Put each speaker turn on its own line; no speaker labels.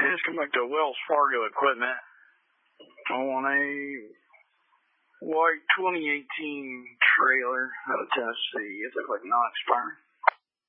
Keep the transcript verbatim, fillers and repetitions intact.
just come back to Wells Fargo Equipment on a white twenty eighteen trailer out of Tennessee. It looks like non-expiring.